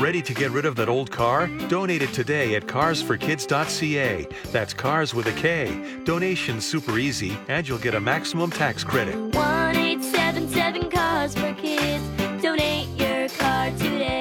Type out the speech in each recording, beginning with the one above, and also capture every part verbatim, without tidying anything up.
Ready to get rid of that old car? Donate it today at cars for kids dot c a. That's cars with a K. Donation's super easy, and you'll get a maximum tax credit. one eight seven seven Cars for Kids. Donate your car today.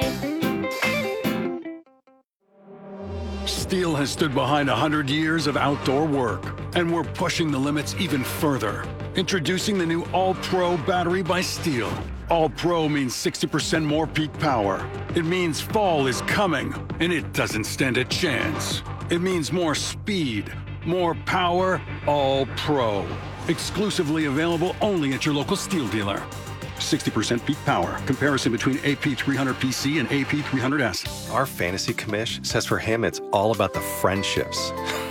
Steel has stood behind one hundred years of outdoor work, and we're pushing the limits even further. Introducing the new All-Pro battery by Steel. All-Pro means sixty percent more peak power. It means fall is coming, and it doesn't stand a chance. It means more speed, more power, All-Pro. Exclusively available only at your local Steel dealer. sixty percent peak power. Comparison between A P three hundred P C and A P three hundred S. Our fantasy commish says for him it's all about the friendships.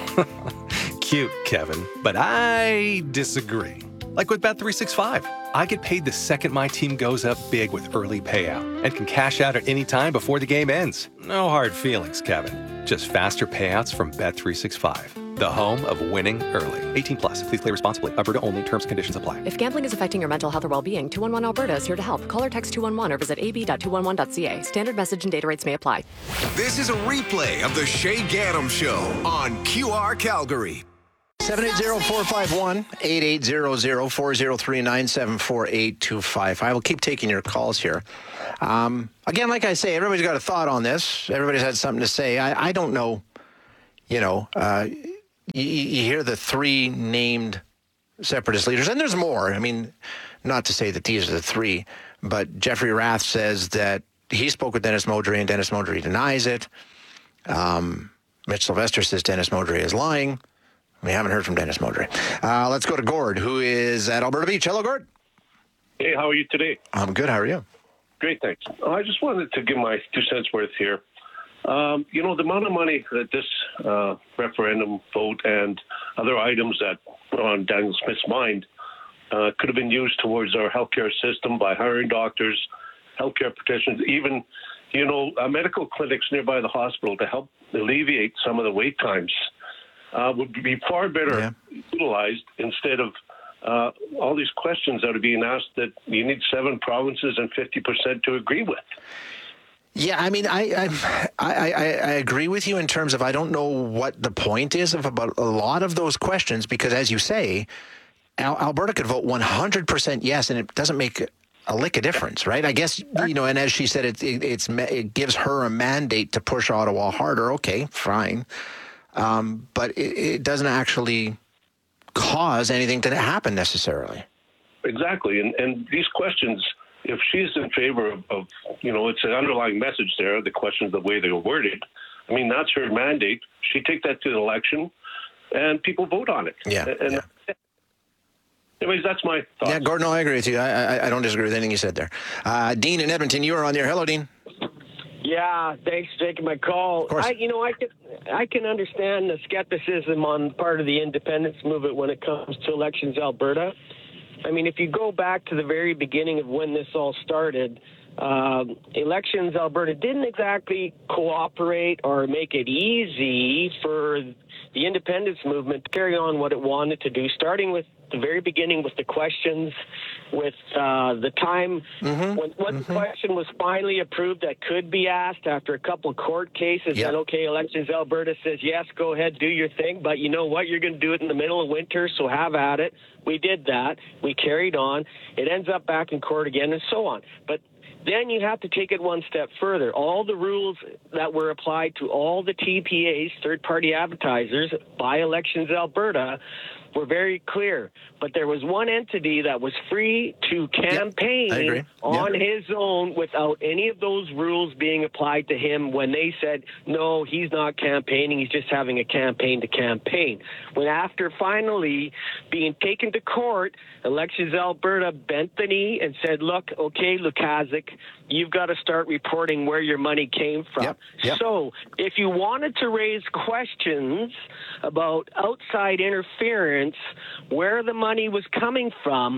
Cute, Kevin, but I disagree. Like with Bet three sixty-five, I get paid the second my team goes up big with early payout and can cash out at any time before the game ends. No hard feelings, Kevin. Just faster payouts from Bet three sixty-five, the home of winning early. eighteen plus. Please play responsibly. Alberta only. Terms and conditions apply. If gambling is affecting your mental health or well-being, two one one Alberta is here to help. Call or text two one one or visit a b dot two one one dot c a. Standard message and data rates may apply. This is a replay of the Shay Gaddam Show on Q R Calgary. seven eight zero, four five one, eight eight zero zero, four zero three, nine seven four, eight two five. I will keep taking your calls here. Um, again, like I say, everybody's got a thought on this. Everybody's had something to say. I, I don't know, you know, uh, you, you hear the three named separatist leaders, and there's more. I mean, not to say that these are the three, but Jeffrey Rath says that he spoke with Dennis Modry, and Dennis Modry denies it. Um, Mitch Sylvester says Dennis Modry is lying. We haven't heard from Dennis Modry. Uh, let's go to Gord, who is at Alberta Beach. Hello, Gord. Hey, how are you today? I'm good. How are you? Great, thanks. I just wanted to give my two cents worth here. Um, you know, the amount of money that this uh, referendum vote and other items that are on Daniel Smith's mind uh, could have been used towards our healthcare system by hiring doctors, healthcare practitioners, even, you know, uh, medical clinics nearby the hospital to help alleviate some of the wait times. Uh, would be far better yeah. utilized instead of uh, all these questions that are being asked that you need seven provinces and fifty percent to agree with. Yeah, I mean, I, I I I agree with you in terms of I don't know what the point is of about a lot of those questions because, as you say, Al- Alberta could vote one hundred percent yes, and it doesn't make a lick of difference, right? I guess, you know, and as she said, it, it, it's, it gives her a mandate to push Ottawa harder. Okay, fine. Um, but it, it doesn't actually cause anything to happen necessarily. Exactly. And, and these questions, if she's in favor of, of, you know, it's an underlying message there, the questions, the way they're worded, I mean, that's her mandate. She take that to the election and people vote on it. Yeah. And, yeah. Anyways, that's my thoughts. Yeah, Gordon, no, I agree with you. I, I, I don't disagree with anything you said there. Uh, Dean in Edmonton, you are on there. Hello, Dean. Yeah, thanks for taking my call. Of course. I, you know, I can I can understand the skepticism on part of the independence movement when it comes to Elections Alberta. I mean, if you go back to the very beginning of when this all started, um, Elections Alberta didn't exactly cooperate or make it easy for the independence movement to carry on what it wanted to do, starting with the very beginning with the questions, with uh, the time mm-hmm. when, when mm-hmm. the question was finally approved that could be asked after a couple of court cases. Yep. And okay, Elections Alberta says, yes, go ahead, do your thing. But you know what? You're going to do it in the middle of winter, so have at it. We did that. We carried on. It ends up back in court again and so on. But then you have to take it one step further. All the rules that were applied to all the T P As, third-party advertisers, by Elections Alberta, were very clear. But there was one entity that was free to campaign yep, on yep. his own without any of those rules being applied to him when they said, no, he's not campaigning, he's just having a campaign to campaign. When after finally being taken to court, Elections Alberta bent the knee and said, look, okay, Lukaszuk, you've got to start reporting where your money came from. Yep, yep. So if you wanted to raise questions about outside interference, where the money was coming from,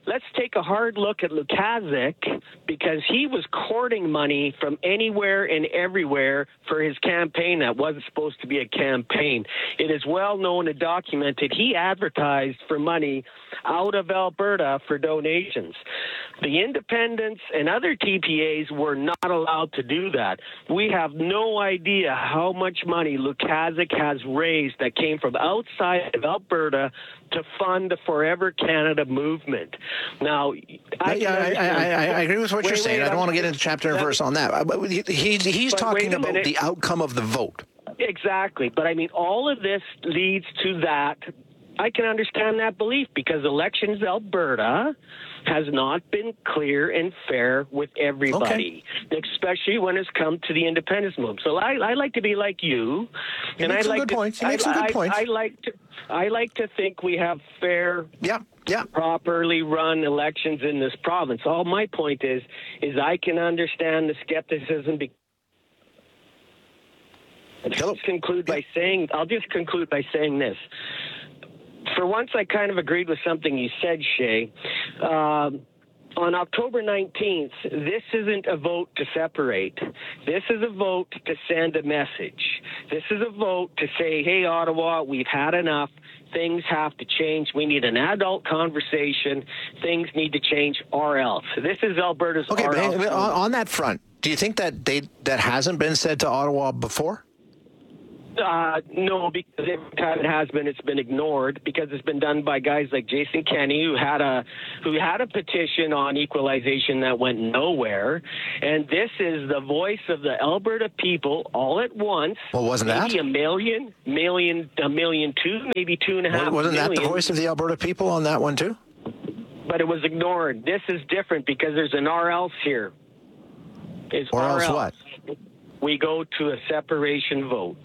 let's take a hard look at Lukaszuk, because he was courting money from anywhere and everywhere for his campaign that wasn't supposed to be a campaign. It is well known and documented he advertised for money out of Alberta for donations. The independents and other T P As were not allowed to do that. We have no idea how much money Lukaszuk has raised that came from outside of Alberta to fund the Forever Canada movement. Now, I, yeah, I, I, I, I agree with what wait, you're saying. wait, I don't want to get into chapter and verse on that. But he, he's he's But talking wait a about minute. the outcome of the vote. Exactly. But I mean, all of this leads to that. I can understand that belief, because elections Alberta has not been clear and fair with everybody, okay. especially when it's come to the independence movement. So I, I like to be like you, He and I makes some like good to, points. He I, makes some good I, points. I like to I like to think we have fair, yeah, yeah. properly run elections in this province. All my point is, is I can understand the skepticism. Because I'll just conclude by saying, I'll just conclude by saying this. For once, I kind of agreed with something you said, Shay. Um, on October nineteenth, this isn't a vote to separate. This is a vote to send a message. This is a vote to say, hey, Ottawa, we've had enough. Things have to change. We need an adult conversation. Things need to change or else. This is Alberta's Okay, or but else. hey, on, on that front, do you think that they that hasn't been said to Ottawa before? Uh, no, because every time it has been, it's been ignored, because it's been done by guys like Jason Kenney, who had a who had a petition on equalization that went nowhere. And this is the voice of the Alberta people all at once. Well, wasn't maybe that a million, million, a million two, maybe two and a half. Wasn't that million. the voice of the Alberta people on that one too? But it was ignored. This is different because there's an or else here. It's Or else what? We go to a separation vote.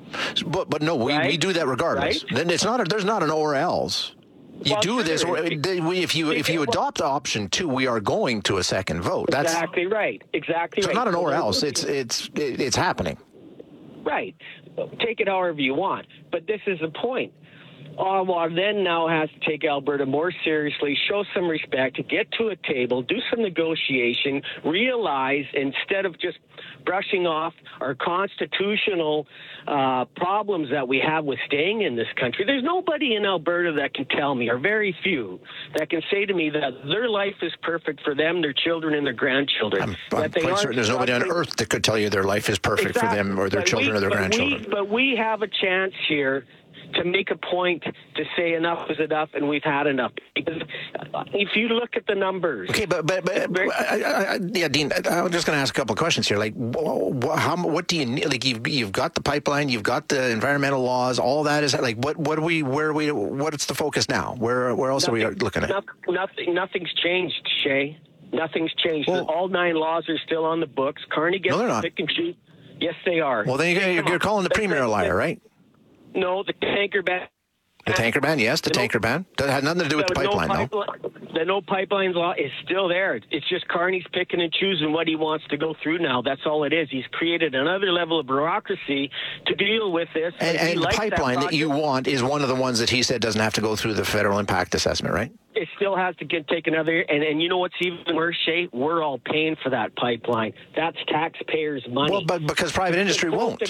But but no, we, Right? we do that regardless. Right? Then it's not. A, there's not an or else. You Well, do sure this. there Or, is. we- if you if you adopt option two, we are going to a second vote. That's Exactly right. Exactly so right. not an or So else. It's it's it's happening. Right. Take it however you want. But this is the point. Ottawa then now has to take Alberta more seriously, show some respect, get to a table, do some negotiation, realize instead of just brushing off our constitutional uh, problems that we have with staying in this country. There's nobody in Alberta that can tell me, or very few, that can say to me that their life is perfect for them, their children, and their grandchildren. I'm, that I'm they quite aren't certain there's nobody on struggling- earth that could tell you their life is perfect Exactly. for them or their But children we, or their but grandchildren. We, but we have a chance here to make a point to say enough is enough and we've had enough. Because if you look at the numbers. Okay, but but, but I, I, I, yeah, Dean, I'm just going to ask a couple of questions here. Like, wh- how what do you need? Like, you've you've got the pipeline, you've got the environmental laws, all that is like what what are we where are we what's the focus now? Where where else nothing, are we looking at? Nothing, nothing's changed, Shay. Nothing's changed. Well, all nine laws are still on the books. Carney gets No, they're to not. pick and choose. Yes, they are. Well, then you're, you're calling the premier a liar, right? No, the tanker ban. The tanker ban, yes, the The no- tanker ban. That had nothing to do with the no pipeline, though. pipeline- The no pipelines law is still there. It's just Carney's picking and choosing what he wants to go through now. That's all it is. He's created another level of bureaucracy to deal with this. And, he and the likes pipeline that, that you project. want is one of the ones that he said doesn't have to go through the federal impact assessment, right? It still has to get take another year. And, and you know what's even worse, Shay? We're all paying for that pipeline. That's taxpayers' money. Well, but because private industry won't.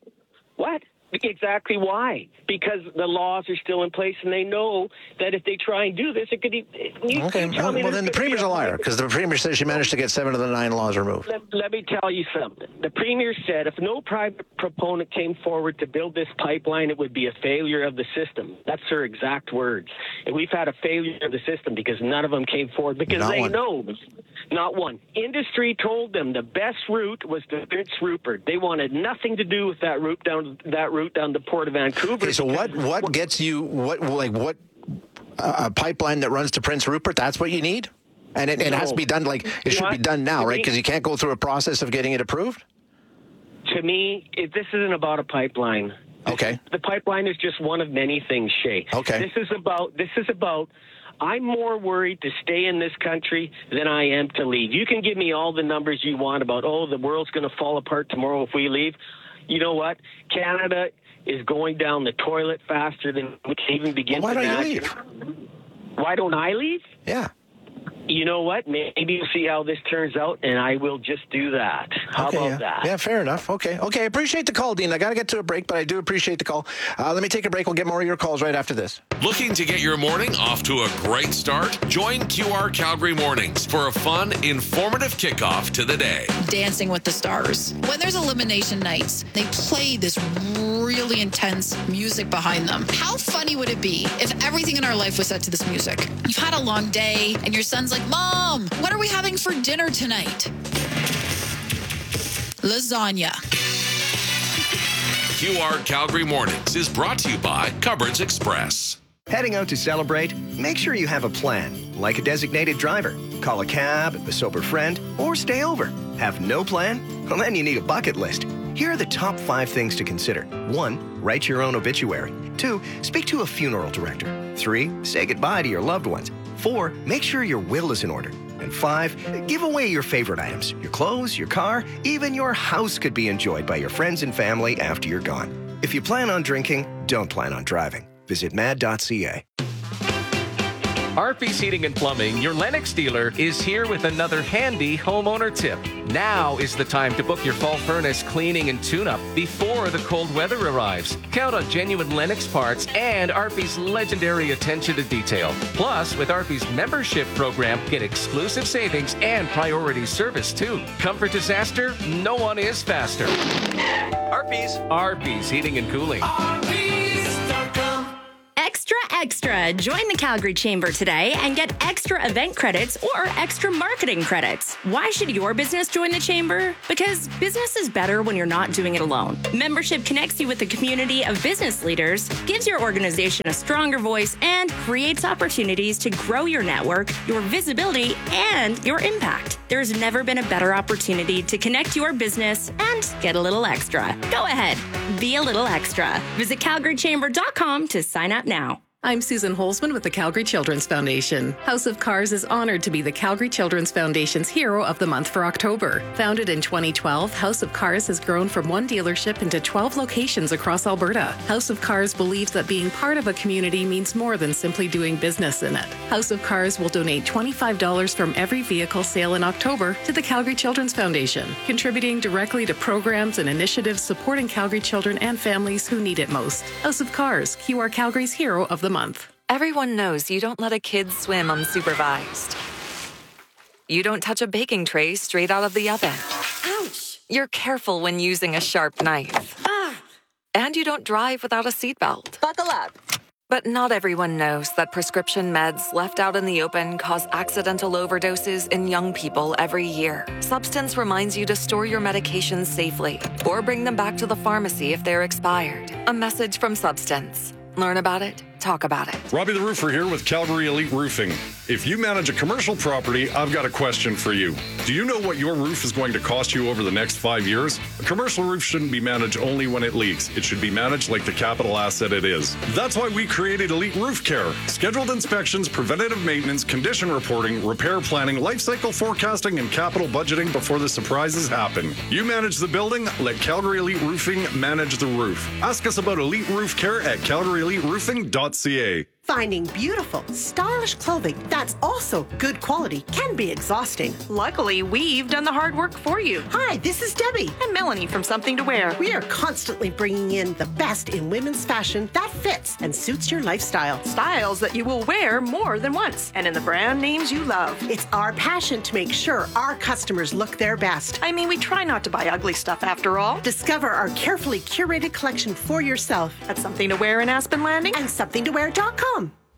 What? Exactly why? Because the laws are still in place, and they know that if they try and do this, it could. You, Okay, you tell well, me well there's then the gonna be premier's a liar pipe- because the premier says she managed to get seven of the nine laws removed. Let, let me tell you something. The premier said if no private proponent came forward to build this pipeline, it would be a failure of the system. That's her exact words. And we've had a failure of the system because none of them came forward because Not they one. know. Not one. Industry told them the best route was to Prince Rupert. They wanted nothing to do with that route down that route down the Port of Vancouver. Okay, so what what gets you what like what uh, a pipeline that runs to Prince Rupert? That's what you need, and it, it has to be done like it should be What? done now, To right? me- Because you can't go through a process of getting it approved. To me, it, this isn't about a pipeline. Okay. The pipeline is just one of many things, Shay. Okay. This is about. This is about. I'm more worried to stay in this country than I am to leave. You can give me all the numbers you want about, oh, the world's going to fall apart tomorrow if we leave. You know what? Canada is going down the toilet faster than we can even begin Well, why to don't you imagine. leave? Why don't I leave? Yeah. You know what? Maybe we'll see how this turns out, and I will just do that. How okay, about yeah. that? Yeah, fair enough. Okay. Okay, I appreciate the call, Dean. I got to get to a break, but I do appreciate the call. Uh, let me take a break. We'll get more of your calls right after this. Looking to get your morning off to a great start? Join Q R Calgary Mornings for a fun, informative kickoff to the day. Dancing with the Stars. When there's elimination nights, they play this really intense music behind them. How funny would it be if everything in our life was set to this music? You've had a long day, and your son's like, Mom, what are we having for dinner tonight? Lasagna. Q R Calgary Mornings is brought to you by Cupboards Express. Heading out to celebrate? Make sure you have a plan, like a designated driver. Call a cab, a sober friend, or stay over. Have no plan? Well, then you need a bucket list. Here are the top five things to consider. One, write your own obituary. Two, speak to a funeral director. Three, say goodbye to your loved ones. Four, make sure your will is in order. And five, give away your favorite items. Your clothes, your car, even your house could be enjoyed by your friends and family after you're gone. If you plan on drinking, don't plan on driving. Visit mad dot c a. Arby's Heating and Plumbing, your Lennox dealer, is here with another handy homeowner tip. Now is the time to book your fall furnace cleaning and tune-up before the cold weather arrives. Count on genuine Lennox parts and Arby's legendary attention to detail. Plus, with Arby's membership program, get exclusive savings and priority service too. Comfort disaster? No one is faster. Arby's. Arby's Heating and Cooling. Extra, extra. Join the Calgary Chamber today and get extra event credits or extra marketing credits. Why should your business join the Chamber? Because business is better when you're not doing it alone. Membership connects you with a community of business leaders, gives your organization a stronger voice, and creates opportunities to grow your network, your visibility, and your impact. There's never been a better opportunity to connect your business and get a little extra. Go ahead, be a little extra. Visit calgary chamber dot com to sign up now. I'm Susan Holzman with the Calgary Children's Foundation. House of Cars is honored to be the Calgary Children's Foundation's Hero of the Month for October. Founded in twenty twelve, House of Cars has grown from one dealership into twelve locations across Alberta. House of Cars believes that being part of a community means more than simply doing business in it. House of Cars will donate twenty-five dollars from every vehicle sale in October to the Calgary Children's Foundation, contributing directly to programs and initiatives supporting Calgary children and families who need it most. House of Cars, Q R Calgary's Hero of the Month. Everyone knows you don't let a kid swim unsupervised. You don't touch a baking tray straight out of the oven. Ouch! You're careful when using a sharp knife. Ah! And you don't drive without a seatbelt. Buckle up! But not everyone knows that prescription meds left out in the open cause accidental overdoses in young people every year. Substance reminds you to store your medications safely or bring them back to the pharmacy if they're expired. A message from Substance. Learn about it, talk about it. Robbie the Roofer here with Calgary Elite Roofing. If you manage a commercial property, I've got a question for you. Do you know what your roof is going to cost you over the next five years? A commercial roof shouldn't be managed only when it leaks. It should be managed like the capital asset it is. That's why we created Elite Roof Care. Scheduled inspections, preventative maintenance, condition reporting, repair planning, life cycle forecasting, and capital budgeting before the surprises happen. You manage the building, let Calgary Elite Roofing manage the roof. Ask us about Elite Roof Care at calgary elite roofing dot c a. Finding beautiful, stylish clothing that's also good quality can be exhausting. Luckily, we've done the hard work for you. Hi, this is Debbie. And Melanie from Something to Wear. We are constantly bringing in the best in women's fashion that fits and suits your lifestyle. Styles that you will wear more than once, and in the brand names you love. It's our passion to make sure our customers look their best. I mean, we try not to buy ugly stuff after all. Discover our carefully curated collection for yourself at Something to Wear in Aspen Landing and something to wear dot com.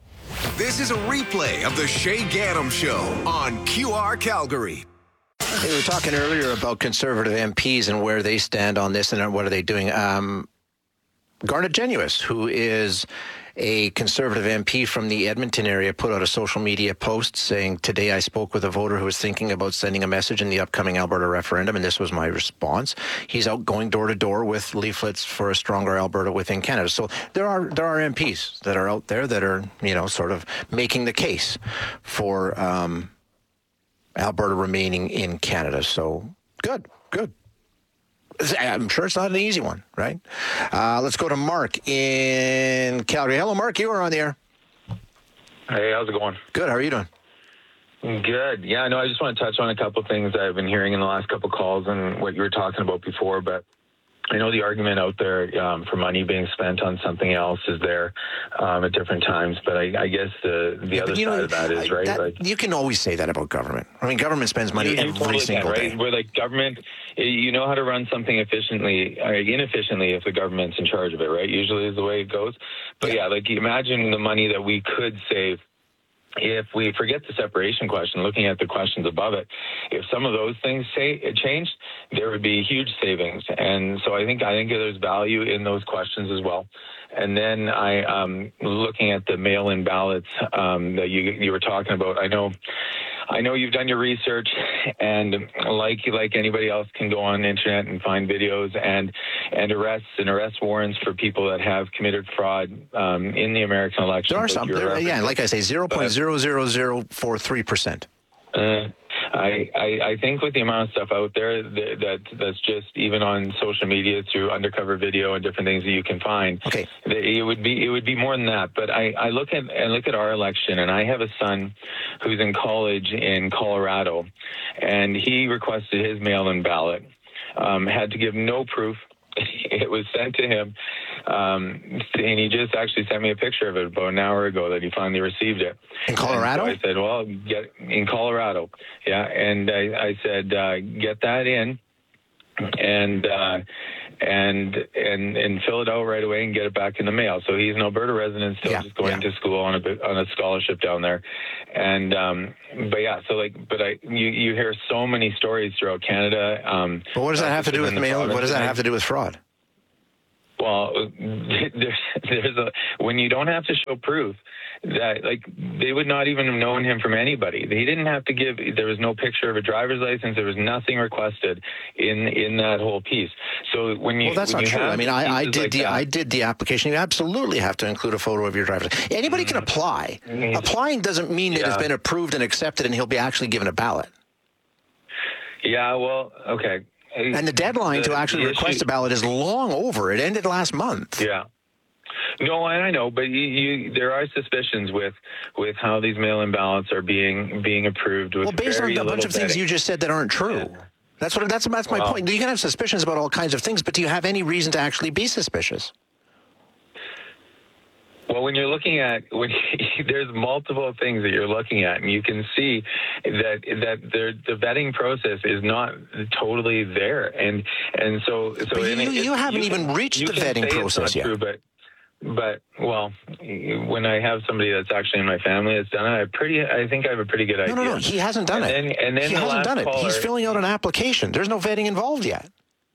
This is a replay of the Shay Gaddam Show on Q R Calgary. Hey, we were talking earlier about Conservative M Ps and where they stand on this and what are they doing. Um, Garnet Genuis, who is a Conservative M P from the Edmonton area, put out a social media post saying, today I spoke with a voter who was thinking about sending a message in the upcoming Alberta referendum, and this was my response. He's out going door to door with leaflets for a stronger Alberta within Canada. So there are there are M Ps that are out there that are, you know, sort of making the case for um, Alberta remaining in Canada. So good, good. I'm sure it's not an easy one, right? Uh, let's go to Mark in Calgary. Hello, Mark. You are on the air. Hey, how's it going? Good. How are you doing? Good. Yeah, no, I just want to touch on a couple of things that I've been hearing in the last couple of calls and what you were talking about before, but I know the argument out there um, for money being spent on something else is there um, at different times, but I, I guess the the Yeah, other but you side know, of that is, right? that- like, you can always say that about government. I mean, government spends money You- you every totally single can, right? day. Where like government, you know how to run something efficiently, uh, inefficiently if the government's in charge of it, right? Usually is the way it goes. But yeah, like imagine the money that we could save if we forget the separation question, looking at the questions above it. If some of those things say changed, there would be huge savings. And so I think I think there's value in those questions as well. And then I um looking at the mail-in ballots um, that you you were talking about. I know. I know you've done your research, and like like anybody else, can go on the internet and find videos and and arrests and arrest warrants for people that have committed fraud um, in the American election. There are some. There, yeah, like I say, zero point zero zero zero four three percent. Uh, I, I I think with the amount of stuff out there that, that that's just even on social media through undercover video and different things that you can find. Okay, it would be it would be more than that. But I, I look at I look at our election, and I have a son who's in college in Colorado, and he requested his mail-in ballot. Um, had to give no proof. It was sent to him, um, and he just actually sent me a picture of it about an hour ago that he finally received it. In Colorado? So I said, well, get in Colorado. Yeah. And I, I said, uh, get that in and, uh, and, and, and fill it out right away and get it back in the mail. So he's an Alberta resident, still Yeah, just going yeah. to school on a, on a scholarship down there. And, um, but yeah, so like, but I, you, you hear so many stories throughout Canada. Um, But what does that uh, have to do with within the mail? What province. does that have to do with fraud? Well, there's, there's a, when you don't have to show proof that, like, they would not even have known him from anybody. He didn't have to give, there was no picture of a driver's license. There was nothing requested in, in that whole piece. So when you, Well, that's when not you true. have I mean, I, I pieces did like the that- I did the application. You absolutely have to include a photo of your driver's license. Anybody can apply. Applying doesn't mean it has Yeah. been approved and accepted, and he'll be actually given a ballot. Yeah, well, okay. And the deadline The- to actually the request issue- a ballot is long over. It ended last month. Yeah. No, and I know, but you, you, there are suspicions with with how these mail-in ballots are being being approved. With Well, based on very a bunch little of things vetting. you just said that aren't true. That's what. That's that's my Well- point. You can have suspicions about all kinds of things, but do you have any reason to actually be suspicious? Well, when you're looking at when there's multiple things that you're looking at, and you can see that that the, the vetting process is not totally there, and and so so But in you- it- you haven't can- even reached you the can vetting say it's process not yet. true, but but well, when I have somebody that's actually in my family that's done it, I pretty I think I have a pretty good No, idea. no, no. He hasn't done and it. Then, and then he the hasn't last done it. caller, He's filling out an application. There's no vetting involved yet.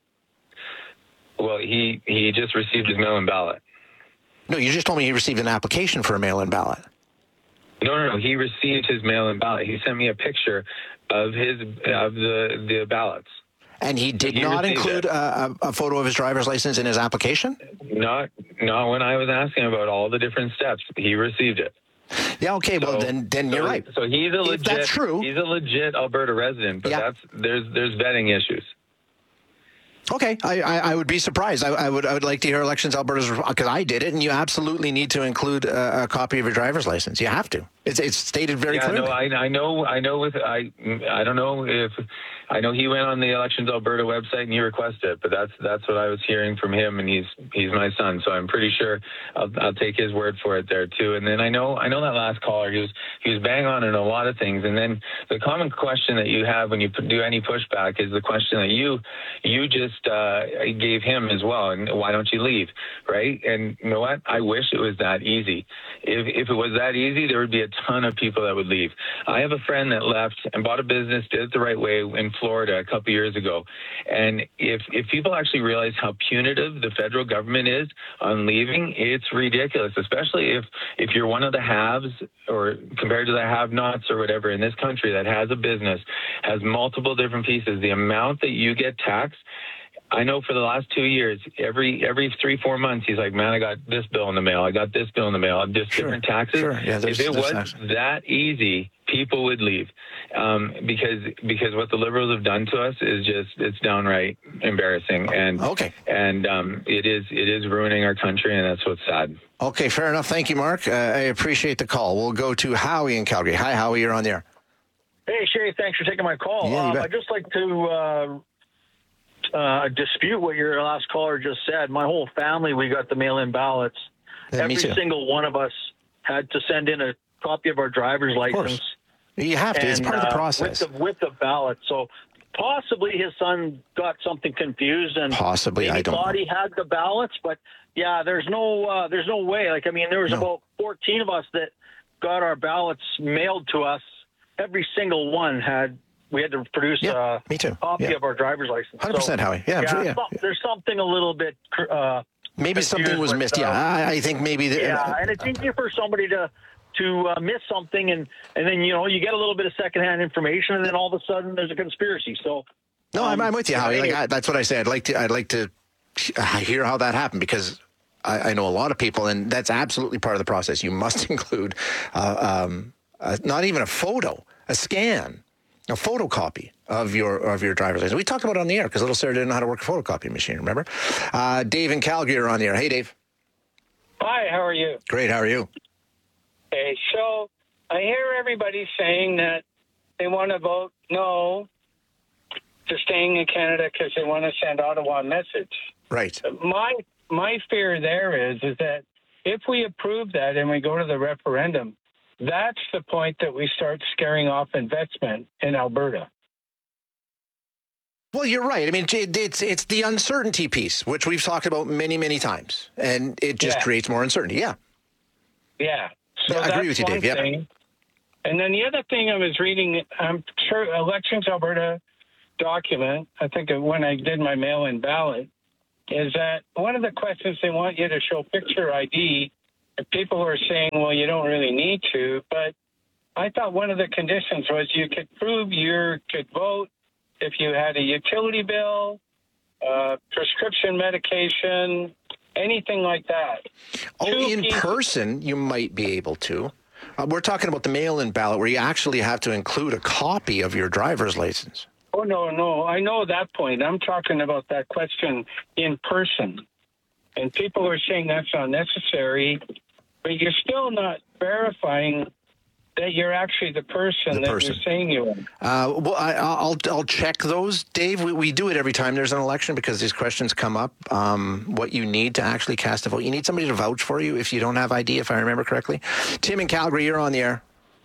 Well, he he just received his mail-in ballot. No, you just told me he received an application for a mail-in ballot. No, no, no. He received his mail-in ballot. He sent me a picture of his of the the ballots. And he did He not received include it. a, a, a photo of his driver's license in his application? Not not when I was asking about all the different steps. He received it. Yeah, okay, well, then then so, you're right. So he's a If legit. that's true- He's a legit Alberta resident, but Yeah. that's there's there's vetting issues. Okay, I, I, I would be surprised. I, I would I would like to hear Elections Alberta's, because I did it, and you absolutely need to include a, a copy of your driver's license. You have to. It's it's stated very yeah, clearly. no, I, I know. I know. With I, I don't know if I know he went on the Elections Alberta website and he requested it, but that's that's what I was hearing from him, and he's he's my son, so I'm pretty sure I'll, I'll take his word for it there too. And then I know I know that last caller, he was he was bang on in a lot of things. And then the common question that you have when you do any pushback is the question that you you just uh, gave him as well. And why don't you leave, right? And you know what? I wish it was that easy. If if it was that easy, there would be a ton of people that would leave. I have a friend that left and bought a business, did it the right way in Florida a couple years ago. And if if people actually realize how punitive the federal government is on leaving, it's ridiculous, especially if if you're one of the haves or compared to the have-nots or whatever in this country that has a business, has multiple different pieces. The amount that you get taxed, I know for the last two years, every every three, four months, he's like, man, I got this bill in the mail. I got this bill in the mail. Just Sure, different taxes. sure. Yeah, there's- if it there's was tax. that easy, people would leave. Um, because because what the Liberals have done to us is just, it's downright embarrassing. And okay. and um, it is it is ruining our country, and that's what's sad. Okay, fair enough. Thank you, Mark. Uh, I appreciate the call. We'll go to Howie in Calgary. Hi, Howie. You're on the air. Hey, Shay, thanks for taking my call. Yeah, you um, bet. I'd just like to uh, uh, dispute what your last caller just said. My whole family, we got the mail-in ballots. Yeah, me Every too. single one of us had to send in a copy of our driver's license. You have to. It's and, part of the uh, process. With the, with the ballot. So possibly his son got something confused and Possibly, maybe I don't thought know. he had the ballots, but yeah, there's no uh, there's no way. Like I mean, there was No. about fourteen of us that got our ballots mailed to us. Every single one had we had to produce Yeah, a me too. copy Yeah. of our driver's license. one hundred percent, So, Howie. Yeah, I'm sure, yeah. some- there's something a little bit. Uh, Maybe something confused was with, missed. uh, Yeah, I, I think maybe. The, yeah, and it's easy for somebody to to uh, miss something, and and then you know you get a little bit of secondhand information, and then all of a sudden there's a conspiracy. So No, I'm, I'm with you, Howie. Like, anyway. I, that's what I say. I'd like to. I'd like to hear how that happened because I, I know a lot of people, and that's absolutely part of the process. You must include uh, um, uh, not even a photo, a scan, a photocopy of your of your driver's license. We talked about it on the air because little Sarah didn't know how to work a photocopy machine. Remember? Uh, Dave and Calgary are on the air. Hey, Dave. Hi, how are you? Great. How are you? Okay, so I hear everybody saying that they want to vote no to staying in Canada because they want to send Ottawa a message. Right. My my fear there is is that if we approve that and we go to the referendum, that's the point that we start scaring off investment in Alberta. Well, you're right. I mean, it- it's it's the uncertainty piece, which we've talked about many, many times, and it just Yeah. creates more uncertainty. Yeah. Yeah. So Yeah, I agree that's with you, one Dave. Yeah. thing. And then the other thing I was reading, I'm sure Elections Alberta document, I think when I did my mail-in ballot, is that one of the questions they want you to show picture I D. And people are saying, well, you don't really need to. But I thought one of the conditions was you could prove you could vote if you had a utility bill, uh, prescription medication, anything like that. Oh, Two in pieces- person, you might be able to. Uh, we're talking about the mail-in ballot where you actually have to include a copy of your driver's license. Oh, no, no. I know that point. I'm talking about that question in person. And people are saying that's unnecessary, but you're still not verifying that you're actually the person The that person. you're saying you are. Uh, well, I, I'll I'll check those, Dave. We, we do it every time there's an election because these questions come up. Um, what you need to actually cast a vote, you need somebody to vouch for you if you don't have I D, if I remember correctly. Tim in Calgary, you're on the air.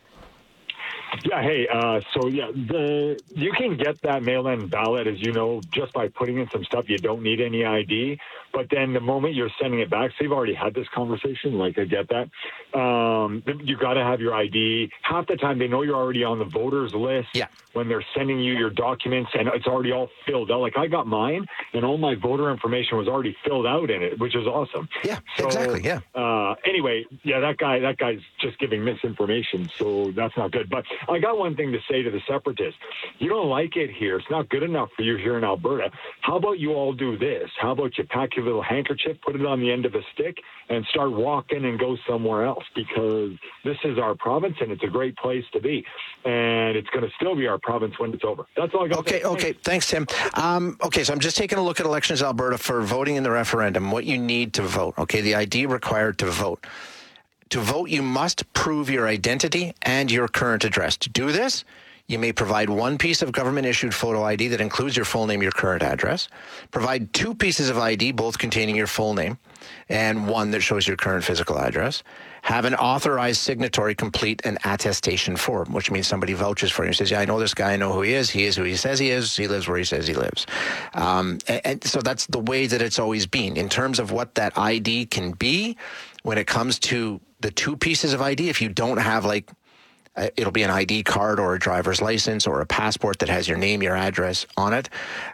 Yeah, hey, uh, so yeah, the you can get that mail-in ballot, as you know, just by putting in some stuff. You don't need any I D. But then the moment you're sending it back, so you've already had this conversation, like I get that. Um, you got to have your I D. Half the time they know you're already on the voters list yeah. when they're sending you your documents, and it's already all filled out. Like I got mine, and all my voter information was already filled out in it, which is awesome. Yeah, so, exactly, yeah. Uh, anyway, yeah, that guy, that guy's just giving misinformation, so that's not good. But I got one thing to say to the separatists. You don't like it here. It's not good enough for you here in Alberta. How about you all do this? How about you pack your little handkerchief, put it on the end of a stick, and start walking and go somewhere else? Because this is our province, and it's a great place to be. And it's going to still be our province when it's over. That's all I got Okay, to say. okay. Thanks, Tim. Um, okay, so I'm just taking a look at Elections Alberta for voting in the referendum, what you need to vote. Okay, the I D required to vote. To vote, you must prove your identity and your current address. To do this, you may provide one piece of government-issued photo I D that includes your full name, your current address. Provide two pieces of I D, both containing your full name, and one that shows your current physical address. Have an authorized signatory complete an attestation form, which means somebody vouches for you and says, yeah, I know this guy, I know who he is, he is who he says he is, he lives where he says he lives. Um, and, and so that's the way that it's always been. In terms of what that I D can be, when it comes to the two pieces of I D, if you don't have like, uh, it'll be an I D card or a driver's license or a passport that has your name, your address on it.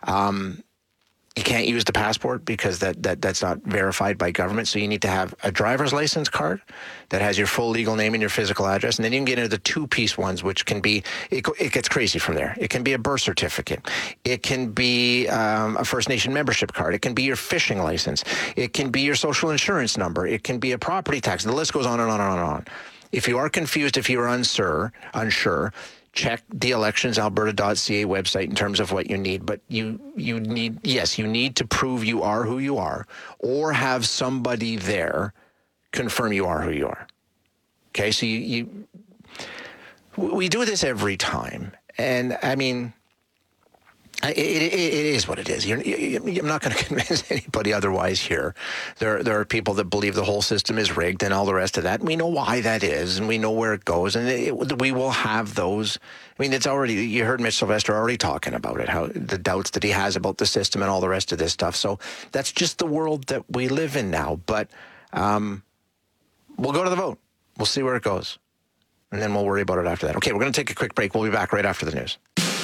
Um, you can't use the passport because that, that that's not verified by government. So you need to have a driver's license card that has your full legal name and your physical address. And then you can get into the two-piece ones, which can be, it, it gets crazy from there. It can be a birth certificate. It can be um, a First Nation membership card. It can be your fishing license. It can be your social insurance number. It can be a property tax. The list goes on and on and on and on. If you are confused, if you are unsure, unsure, check the elections alberta dot c a website in terms of what you need. But you you need, yes, you need to prove you are who you are or have somebody there confirm you are who you are. Okay, so you, you we do this every time. And I mean, it, it, it is what it is. You're, you, I'm not going to convince anybody otherwise here. There, there are people that believe the whole system is rigged and all the rest of that. And we know why that is, and we know where it goes, and it, we will have those. I mean, it's already. You heard Mitch Sylvester already talking about it, how the doubts that he has about the system and all the rest of this stuff. So that's just the world that we live in now. But um, we'll go to the vote. We'll see where it goes, and then we'll worry about it after that. Okay, we're going to take a quick break. We'll be back right after the news.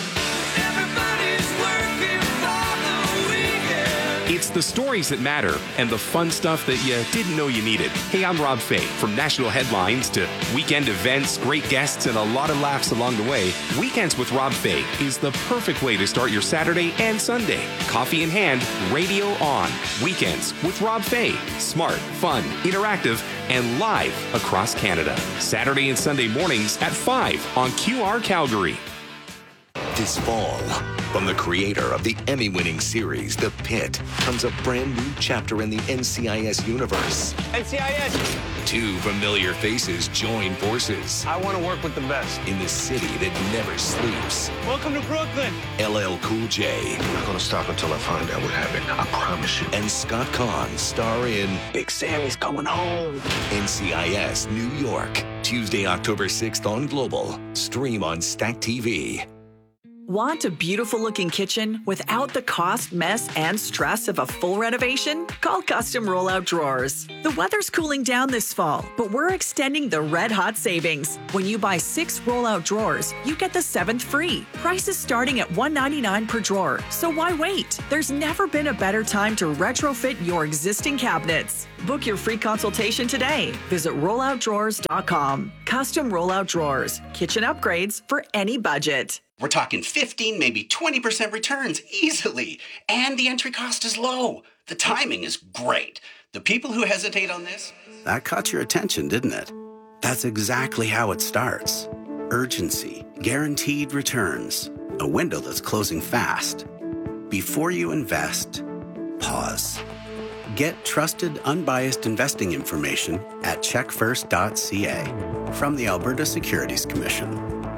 It's the stories that matter and the fun stuff that you didn't know you needed. Hey, I'm Rob Fay. From national headlines to weekend events, great guests, and a lot of laughs along the way, Weekends with Rob Fay is the perfect way to start your Saturday and Sunday. Coffee in hand, radio on. Weekends with Rob Fay. Smart, fun, interactive, and live across Canada. Saturday and Sunday mornings at five on Q R Calgary. This fall, from the creator of the Emmy-winning series The Pit, comes a brand new chapter in the N C I S universe. N C I S! Two familiar faces join forces. I want to work with the best. In the city that never sleeps. Welcome to Brooklyn! L L Cool J. I'm not going to stop until I find out what happened. I promise you. And Scott Conn star in Big Sammy's coming home. N C I S New York. Tuesday, October sixth on Global. Stream on Stack T V. Want a beautiful-looking kitchen without the cost, mess, and stress of a full renovation? Call Custom Rollout Drawers. The weather's cooling down this fall, but we're extending the red-hot savings. When you buy six rollout drawers, you get the seventh free. Prices starting at one hundred ninety-nine dollars per drawer, so why wait? There's never been a better time to retrofit your existing cabinets. Book your free consultation today. Visit rollout drawers dot com. Custom Rollout Drawers. Kitchen upgrades for any budget. We're talking fifteen, maybe twenty percent returns easily. And the entry cost is low. The timing is great. The people who hesitate on this... That caught your attention, didn't it? That's exactly how it starts. Urgency, guaranteed returns, a window that's closing fast. Before you invest, pause. Get trusted, unbiased investing information at check first dot c a from the Alberta Securities Commission.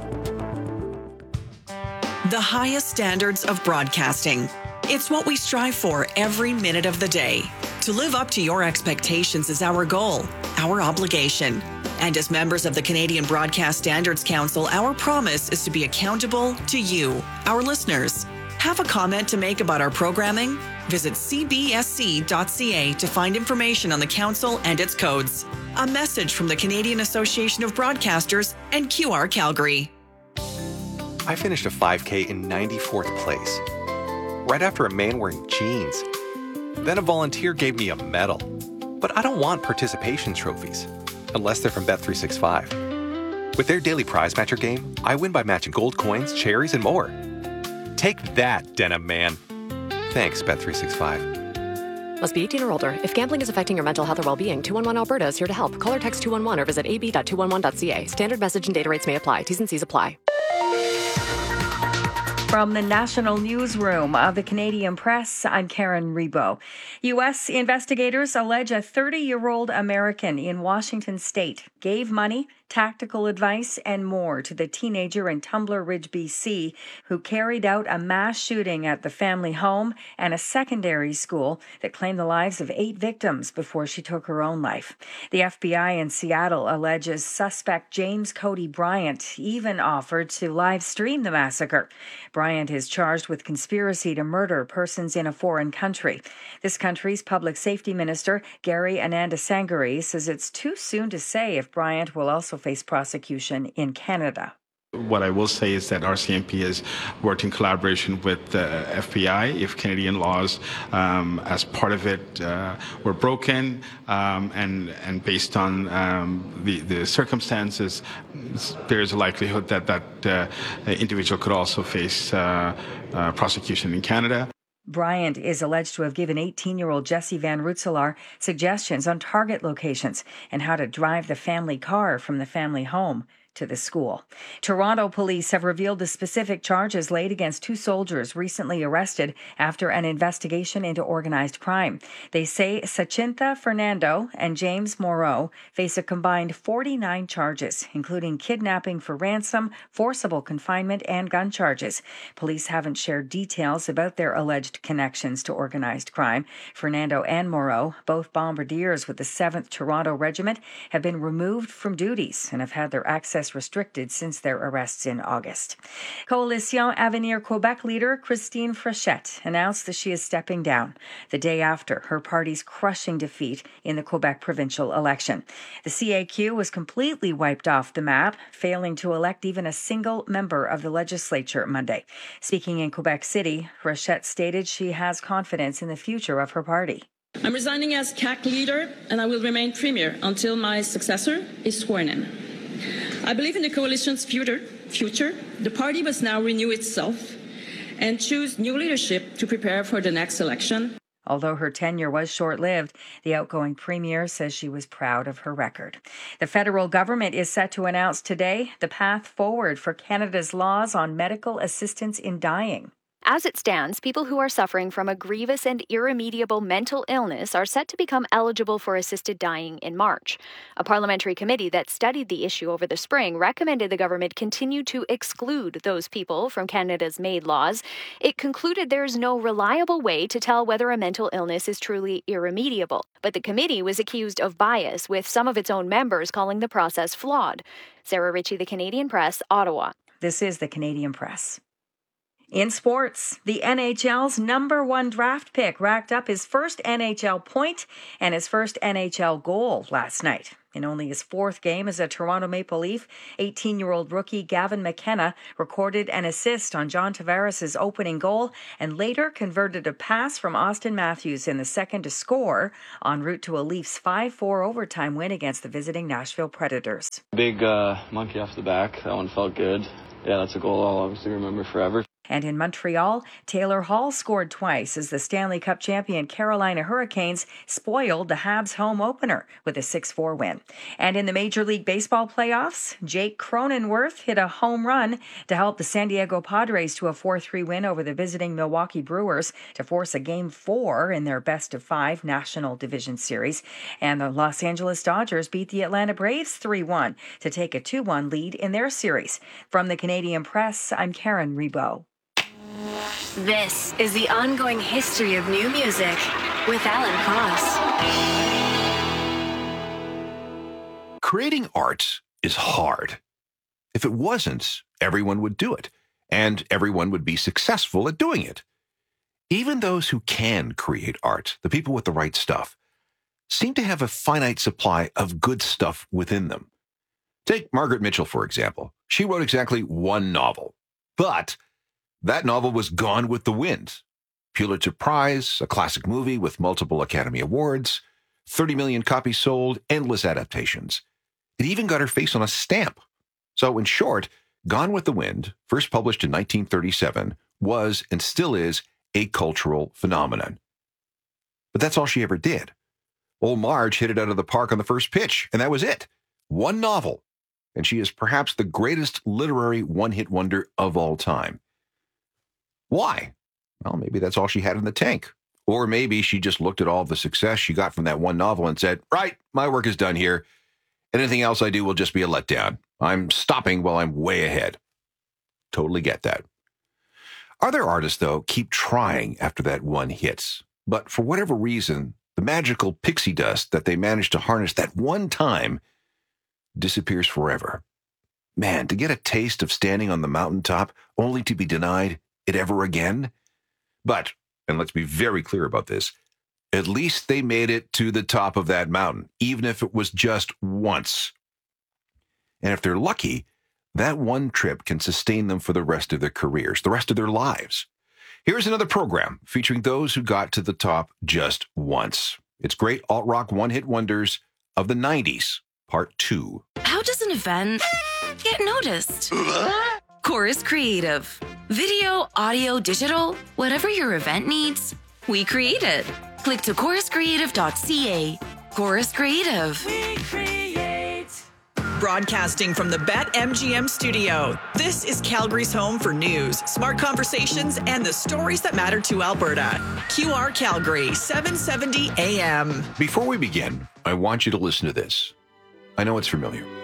The highest standards of broadcasting. It's what we strive for every minute of the day. To live up to your expectations is our goal, our obligation. And as members of the Canadian Broadcast Standards Council, our promise is to be accountable to you, our listeners. Have a comment to make about our programming? Visit c b s c dot c a to find information on the council and its codes. A message from the Canadian Association of Broadcasters and Q R Calgary. I finished a five K in ninety-fourth place, right after a man wearing jeans. Then a volunteer gave me a medal. But I don't want participation trophies, unless they're from Bet three sixty-five. With their daily prize matcher game, I win by matching gold coins, cherries, and more. Take that, Denim Man. Thanks, Bet three sixty-five. Must be eighteen or older. If gambling is affecting your mental health or well-being, two one one Alberta is here to help. Call or text two one one or visit a b dot two one one dot c a. Standard message and data rates may apply. T's and C's apply. From the National Newsroom of the Canadian Press, I'm Karen Rebo. U S investigators allege a thirty-year-old American in Washington state gave money, tactical advice, and more to the teenager in Tumbler Ridge, B C, who carried out a mass shooting at the family home and a secondary school that claimed the lives of eight victims before she took her own life. The F B I in Seattle alleges suspect James Cody Bryant even offered to live stream the massacre. Bryant is charged with conspiracy to murder persons in a foreign country. This country's public safety minister, Gary Anandasangari, says it's too soon to say if Bryant will also face prosecution in Canada. What I will say is that R C M P has worked in collaboration with the F B I. If Canadian laws, um, as part of it, uh, were broken, um, and and based on um, the the circumstances, there is a likelihood that that uh, individual could also face uh, uh, prosecution in Canada. Bryant is alleged to have given eighteen-year-old Jesse Van Rutselaar suggestions on target locations and how to drive the family car from the family home to the school. Toronto police have revealed the specific charges laid against two soldiers recently arrested after an investigation into organized crime. They say Sachinta Fernando and James Moreau face a combined forty-nine charges, including kidnapping for ransom, forcible confinement, and gun charges. Police haven't shared details about their alleged connections to organized crime. Fernando and Moreau, both bombardiers with the seventh Toronto Regiment, have been removed from duties and have had their access restricted since their arrests in August. Coalition Avenir Quebec leader Christine Frechette announced that she is stepping down the day after her party's crushing defeat in the Quebec provincial election. The C A Q was completely wiped off the map, failing to elect even a single member of the legislature Monday. Speaking in Quebec City, Frechette stated she has confidence in the future of her party. I'm resigning as C A Q leader, and I will remain premier until my successor is sworn in. I believe in the coalition's future. future. The party must now renew itself and choose new leadership to prepare for the next election. Although her tenure was short-lived, the outgoing premier says she was proud of her record. The federal government is set to announce today the path forward for Canada's laws on medical assistance in dying. As it stands, people who are suffering from a grievous and irremediable mental illness are set to become eligible for assisted dying in March. A parliamentary committee that studied the issue over the spring recommended the government continue to exclude those people from Canada's MAID laws. It concluded there is no reliable way to tell whether a mental illness is truly irremediable. But the committee was accused of bias, with some of its own members calling the process flawed. Sarah Ritchie, The Canadian Press, Ottawa. This is The Canadian Press. In sports, the N H L's number one draft pick racked up his first N H L point and his first N H L goal last night. In only his fourth game as a Toronto Maple Leaf, eighteen-year-old rookie Gavin McKenna recorded an assist on John Tavares' opening goal and later converted a pass from Austin Matthews in the second to score, en route to a Leafs five four overtime win against the visiting Nashville Predators. Big uh, monkey off the back. That one felt good. Yeah, that's a goal I'll obviously remember forever. And in Montreal, Taylor Hall scored twice as the Stanley Cup champion Carolina Hurricanes spoiled the Habs home opener with a six four win. And in the Major League Baseball playoffs, Jake Cronenworth hit a home run to help the San Diego Padres to a four three win over the visiting Milwaukee Brewers to force a Game four in their best-of-five National Division Series. And the Los Angeles Dodgers beat the Atlanta Braves three one to take a two one lead in their series. From the Canadian Press, I'm Karen Rebo. This is the ongoing history of new music with Alan Cross. Creating art is hard. If it wasn't, everyone would do it, and everyone would be successful at doing it. Even those who can create art, the people with the right stuff, seem to have a finite supply of good stuff within them. Take Margaret Mitchell, for example. She wrote exactly one novel, but that novel was Gone with the Wind. Pulitzer Prize, a classic movie with multiple Academy Awards, thirty million copies sold, endless adaptations. It even got her face on a stamp. So in short, Gone with the Wind, first published in nineteen thirty-seven, was and still is a cultural phenomenon. But that's all she ever did. Old Marge hit it out of the park on the first pitch, and that was it. One novel. And she is perhaps the greatest literary one-hit wonder of all time. Why? Well, maybe that's all she had in the tank. Or maybe she just looked at all the success she got from that one novel and said, right, my work is done here. Anything else I do will just be a letdown. I'm stopping while I'm way ahead. Totally get that. Other artists, though, keep trying after that one hits. But for whatever reason, the magical pixie dust that they managed to harness that one time disappears forever. Man, to get a taste of standing on the mountaintop only to be denied it ever again? But, and let's be very clear about this, at least they made it to the top of that mountain, even if it was just once. And if they're lucky, that one trip can sustain them for the rest of their careers, the rest of their lives. Here's another program featuring those who got to the top just once. It's Great Alt-Rock One-Hit Wonders of the nineties, Part two. How does an event get noticed? Chorus Creative. Video, audio, digital, whatever your event needs, we create it. Click to chorus creative dot c a. Chorus Creative. We create. Broadcasting from the BetMGM studio, this is Calgary's home for news, smart conversations, and the stories that matter to Alberta. Q R Calgary, seven seventy A M. Before we begin, I want you to listen to this. I know it's familiar.